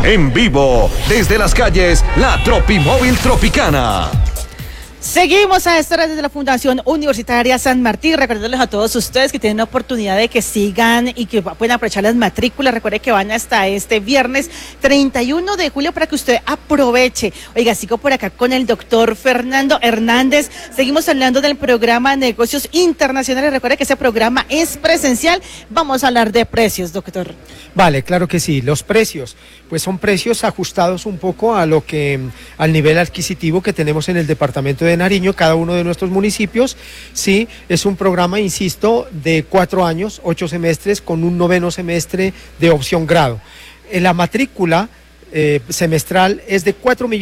En vivo, desde las calles, la Tropimóvil Tropicana. Seguimos a esta hora desde la Fundación Universitaria San Martín, recordándoles a todos ustedes que tienen la oportunidad de que sigan y que pueden aprovechar las matrículas. Recuerde que van hasta este viernes 31 de julio para que usted aproveche. Oiga, sigo por acá con el doctor Fernando Hernández. Seguimos hablando del programa Negocios Internacionales. Recuerde que ese programa es presencial. Vamos a hablar de precios, doctor. Vale, claro que sí. Los precios, pues son precios ajustados un poco a lo que, al nivel adquisitivo que tenemos en el departamento de Nariño, cada uno de nuestros municipios. Sí, es un programa, insisto, de 4 años, 8 semestres, con un 9º semestre de opción grado. La matrícula semestral es de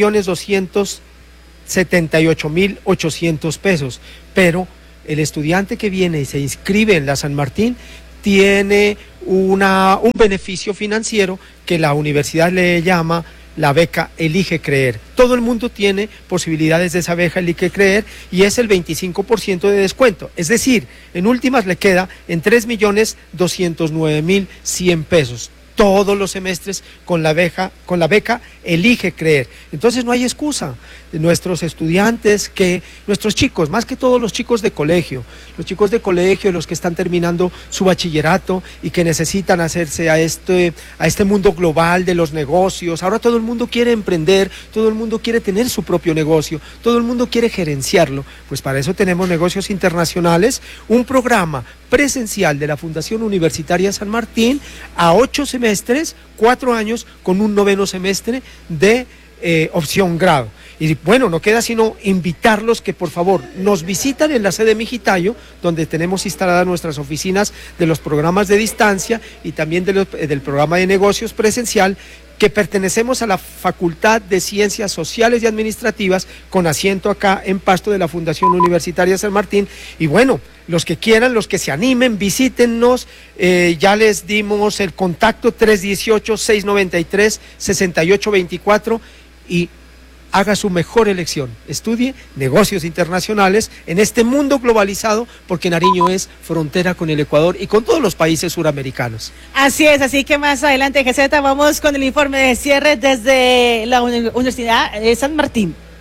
4.278.800 pesos, pero el estudiante que viene y se inscribe en la San Martín tiene un beneficio financiero que la universidad le llama la beca Elige Creer. Todo el mundo tiene posibilidades de esa beca Elige Creer y es el 25% de descuento. Es decir, en últimas le queda en 3.209.100 pesos. Todos los semestres con la beca Elige Creer. Entonces no hay excusa. Nuestros estudiantes, nuestros chicos, más que todos los chicos de colegio, los que están terminando su bachillerato y que necesitan hacerse a este mundo global de los negocios. Ahora todo el mundo quiere emprender, todo el mundo quiere tener su propio negocio, todo el mundo quiere gerenciarlo. Pues para eso tenemos Negocios Internacionales, un programa presencial de la Fundación Universitaria San Martín a 8 semestres, 4 años, con un 9º semestre de opción grado. Y bueno, no queda sino invitarlos que por favor nos visitan en la sede Mijitayo, donde tenemos instaladas nuestras oficinas de los programas de distancia y también del programa de negocios presencial, que pertenecemos a la Facultad de Ciencias Sociales y Administrativas, con asiento acá en Pasto de la Fundación Universitaria San Martín. Y bueno, los que quieran, los que se animen, visítennos. Ya les dimos el contacto 318-693-6824 y haga su mejor elección. Estudie Negocios Internacionales en este mundo globalizado, porque Nariño es frontera con el Ecuador y con todos los países suramericanos. Así es, así que más adelante, GZ, vamos con el informe de cierre desde la Universidad de San Martín.